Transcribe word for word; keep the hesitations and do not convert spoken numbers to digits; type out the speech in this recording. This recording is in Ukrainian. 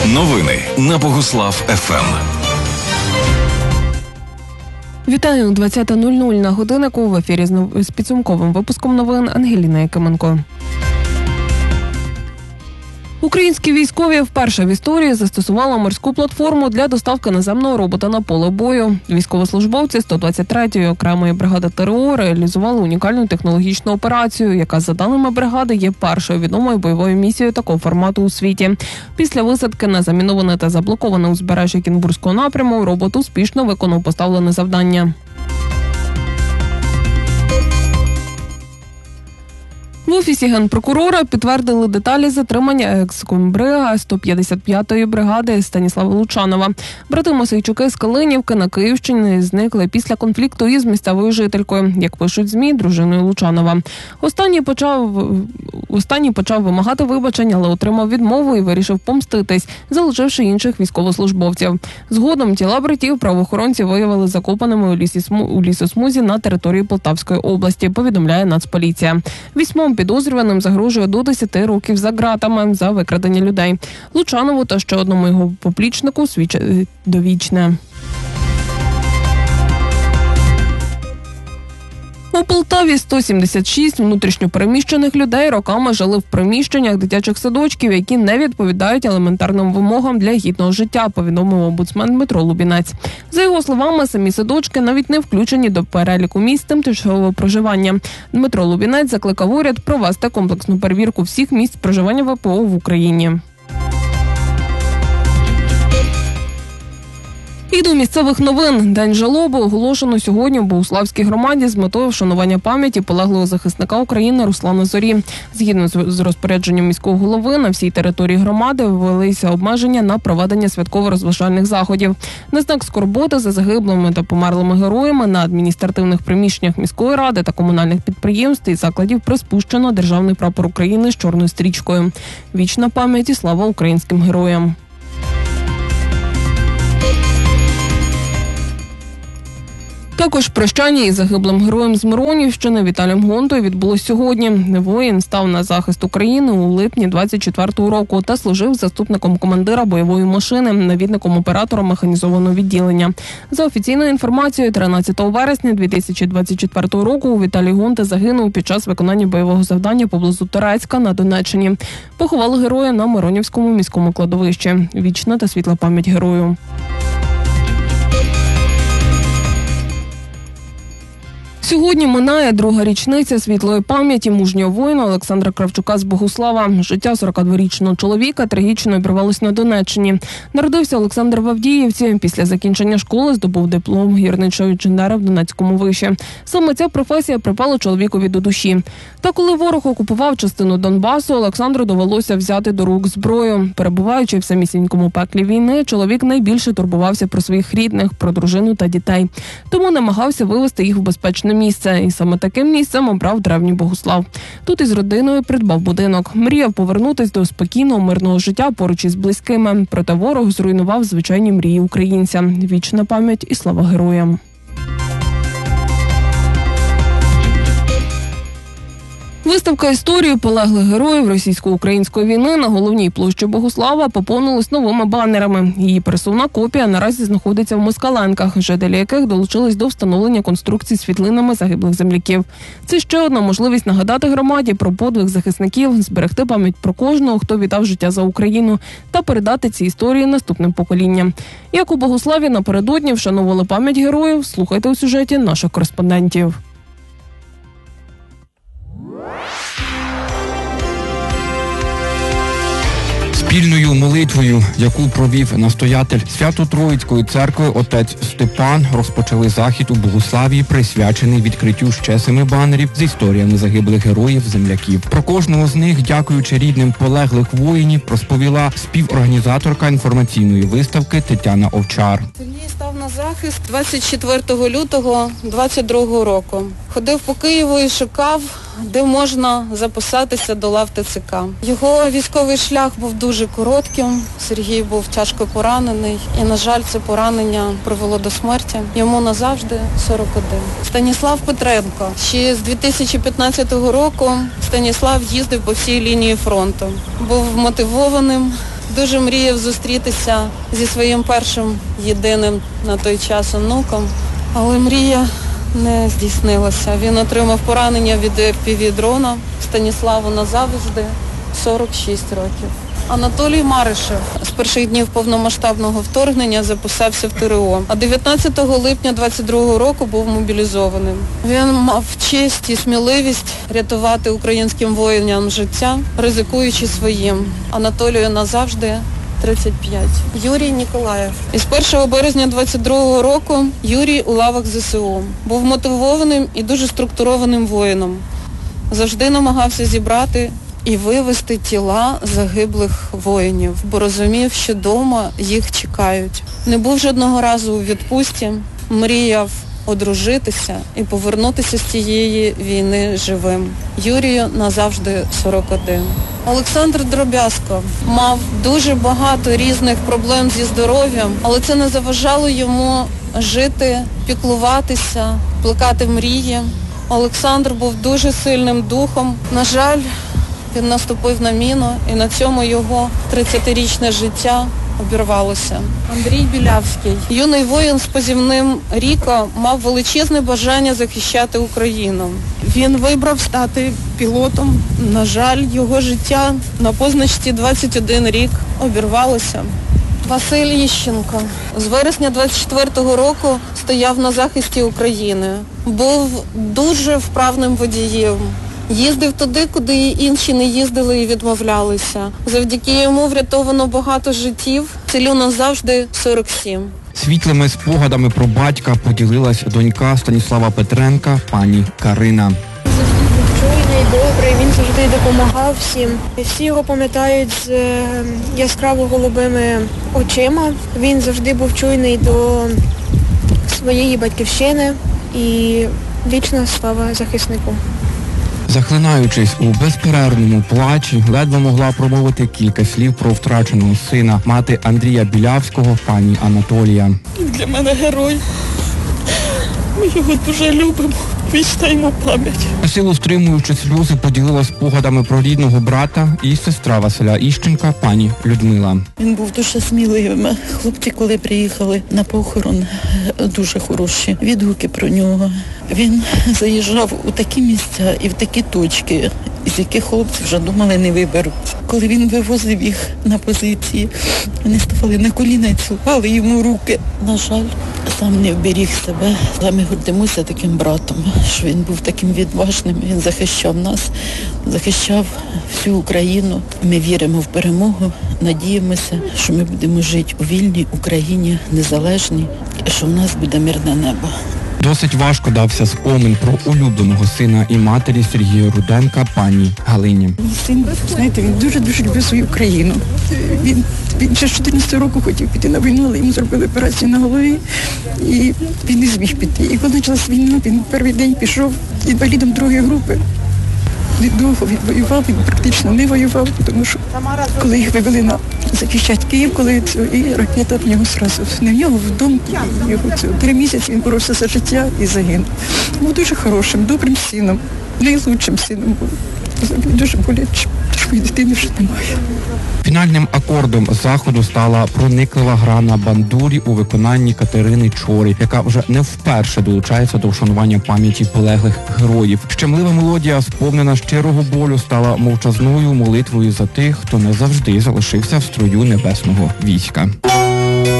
Новини на Богуслав еф ем. Вітаю, двадцята нуль нуль на годиннику. В ефірі з підсумковим випуском новин Ангеліна Якименко. Українські військові вперше в історії застосували морську платформу для доставки наземного робота на поле бою. Військовослужбовці сто двадцять третьої окремої бригади те ер о реалізували унікальну технологічну операцію, яка, за даними бригади, є першою відомою бойовою місією такого формату у світі. Після висадки на заміноване та заблоковане узбережжя Кінбурзького напряму робот успішно виконав поставлене завдання. В Офісі Генпрокурора підтвердили деталі затримання екс-комбрига сто п'ятдесят п'ятої бригади Станіслава Лучанова. Брати Мосейчуки з Калинівки на Київщині зникли після конфлікту із місцевою жителькою, як пишуть ЗМІ, дружиною Лучанова. Останній почав, останній почав вимагати вибачення, але отримав відмову і вирішив помститись, залишивши інших військовослужбовців. Згодом тіла братів правоохоронці виявили закопаними у, лісі, у лісосмузі на території Полтавської області, повідомляє Нацполіція. Вісьмом підозрюваним загрожує до десяти років за ґратами за викрадення людей. Лучанову та ще одному його поплічнику свідчить довічне. У Полтаві сто сімдесят шість внутрішньопереміщених людей роками жили в приміщеннях дитячих садочків, які не відповідають елементарним вимогам для гідного життя, повідомив омбудсмен Дмитро Лубінець. За його словами, самі садочки навіть не включені до переліку місць тимчасового проживання. Дмитро Лубінець закликав уряд провести комплексну перевірку всіх місць проживання ве пе о в Україні. І до місцевих новин. День жалоби оголошено сьогодні в Богуславській громаді з метою вшанування пам'яті полеглого захисника України Руслана Зорі. Згідно з розпорядженням міського голови, на всій території громади ввелися обмеження на проведення святково-розважальних заходів. На знак скорботи за загиблими та померлими героями на адміністративних приміщеннях міської ради та комунальних підприємств і закладів приспущено державний прапор України з чорною стрічкою. Вічна пам'ять і слава українським героям. Також прощання із загиблим героєм з Миронівщини Віталієм Гонтою відбулось сьогодні. Воїн став на захист України у липні двадцять четвертого року та служив заступником командира бойової машини, навідником оператора механізованого відділення. За офіційною інформацією, тринадцятого вересня дві тисячі двадцять четвертого року Віталій Гонта загинув під час виконання бойового завдання поблизу Торецька на Донеччині. Поховали героя на Миронівському міському кладовищі. Вічна та світла пам'ять герою. Сьогодні минає друга річниця світлої пам'яті мужнього воїна Олександра Кравчука з Богуслава. Життя сорокадворічного чоловіка трагічно обірвалось на Донеччині. Народився Олександр в Авдіївці. Після закінчення школи здобув диплом гірничого інженера в Донецькому виші. Саме ця професія припала чоловікові до душі. Та коли ворог окупував частину Донбасу, Олександру довелося взяти до рук зброю. Перебуваючи в самісінькому пеклі війни, чоловік найбільше турбувався про своїх рідних, про дружину та дітей. Тому намагався вивести їх в безпечне місце. І саме таким місцем обрав древній Богуслав. Тут із родиною придбав будинок. Мріяв повернутись до спокійного, мирного життя поруч із близькими. Проте ворог зруйнував звичайні мрії українця. Вічна пам'ять і слава героям. Виставка історії полеглих героїв російсько-української війни на головній площі Богуслава поповнилась новими банерами. Її пересувна копія наразі знаходиться в Москаленках, жителі яких долучились до встановлення конструкцій світлинами загиблих земляків. Це ще одна можливість нагадати громаді про подвиг захисників, зберегти пам'ять про кожного, хто віддав життя за Україну, та передати ці історії наступним поколінням. Як у Богуславі напередодні вшановували пам'ять героїв, слухайте у сюжеті наших кореспондентів. Спільною молитвою, яку провів настоятель Свято-Троїцької церкви отець Степан, розпочали захід у Богуславі, присвячений відкриттю ще семи банерів з історіями загиблих героїв-земляків. Про кожного з них, дякуючи рідним полеглих воїнів, розповіла співорганізаторка інформаційної виставки Тетяна Овчар. Сергій став на захист двадцять четвертого лютого двадцять другого року. Ходив по Києву і шукав, де можна записатися до лав те це ка. Його військовий шлях був дуже коротким. Сергій був тяжко поранений і, на жаль, це поранення привело до смерті. Йому назавжди сорок один. Станіслав Петренко. Ще з дві тисячі п'ятнадцятого року Станіслав їздив по всій лінії фронту. Був мотивованим, дуже мріяв зустрітися зі своїм першим єдиним на той час онуком, але мрія не здійснилася. Він отримав поранення від еф пі ві-дрона. Станіславу назавжди сорок шість років. Анатолій Маришев з перших днів повномасштабного вторгнення записався в те ер о, а дев'ятнадцятого липня двадцять другого року був мобілізованим. Він мав честь і сміливість рятувати українським воїнам життя, ризикуючи своїм. Анатолію назавжди тридцять п'ять. Юрій Ніколаєв. Із першого березня двадцять другого року Юрій у лавах зе се у. Був мотивованим і дуже структурованим воїном. Завжди намагався зібрати і вивезти тіла загиблих воїнів, бо розумів, що вдома їх чекають. Не був жодного разу у відпустці, мріяв одружитися і повернутися з цієї війни живим. Юрію назавжди сорок один. Олександр Дробязко мав дуже багато різних проблем зі здоров'ям, але це не заважало йому жити, піклуватися, плекати мрії. Олександр був дуже сильним духом. На жаль, він наступив на міну, і на цьому його тридцятирічне життя обірвалося. Андрій Білявський. Юний воїн з позивним Ріко мав величезне бажання захищати Україну. Він вибрав стати пілотом. На жаль, його життя на позначці двадцять один рік обірвалося. Василь Іщенко з вересня двадцять четвертого року стояв на захисті України. Був дуже вправним водієм. Їздив туди, куди інші не їздили і відмовлялися. Завдяки йому врятовано багато життів. Цілю назавжди сорок сім. Світлими спогадами про батька поділилась донька Станіслава Петренка, пані Карина. Чуйний, добрий, він завжди допомагав всім. Всі його пам'ятають з е, яскраво голубими очима. Він завжди був чуйний до своєї батьківщини і вічна слава захиснику. Захлинаючись у безперервному плачі, ледве могла промовити кілька слів про втраченого сина мати Андрія Білявського, пані Анатолія. Для мене герой. Ми його дуже любимо. Вічна йому пам'ять. На силу стримуючи сльози, поділила спогадами про рідного брата і сестра Василя Іщенка, пані Людмила. Він був дуже сміливим. Хлопці, коли приїхали на похорон, дуже хороші відгуки про нього. Він заїжджав у такі місця і в такі точки, з яких хлопці вже думали не виберуть. Коли він вивозив їх на позиції, вони ставали на коліна і цілували йому руки. На жаль, сам не вберіг себе. Але ми гордимося таким братом, що він був таким відважним, він захищав нас, захищав всю Україну. Ми віримо в перемогу, надіємося, що ми будемо жити у вільній Україні, незалежній, і що в нас буде мирне небо. Досить важко дався спомин про улюбленого сина і матері Сергія Руденка, пані Галині. Мій син, знаєте, він дуже-дуже любив свою країну. Він, він ще з чотирнадцятого року хотів піти на війну, але йому зробили операцію на голові, і він не зміг піти. І коли почалась війна, він перший день пішов інвалідом другої групи. Він довго він воював, він практично не воював, тому що коли їх вивели на захищати Київ, коли це, і ракета в нього зразу, не в нього вдома, його це, три місяці він боровся за життя і загинув. Був дуже хорошим, добрим сином, найлучшим сином був. Дуже боляче, такої дитини вже немає. Фінальним акордом заходу стала прониклива гра на бандурі у виконанні Катерини Чорі, яка вже не вперше долучається до вшанування пам'яті полеглих героїв. Щемлива мелодія, сповнена щирого болю, стала мовчазною молитвою за тих, хто не завжди залишився в строю небесного війська.